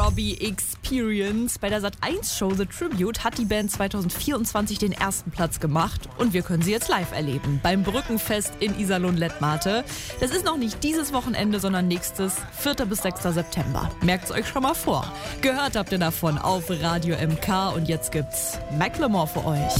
Robbie Experience. Bei der Sat.1-Show The Tribute hat die Band 2024 den ersten Platz gemacht und wir können sie jetzt live erleben. Beim Brückenfest in Iserlohn-Lettmate. Das ist noch nicht dieses Wochenende, sondern nächstes, 4. bis 6. September. Merkt's euch schon mal vor. Gehört habt ihr davon auf Radio MK und jetzt gibt's Macklemore für euch.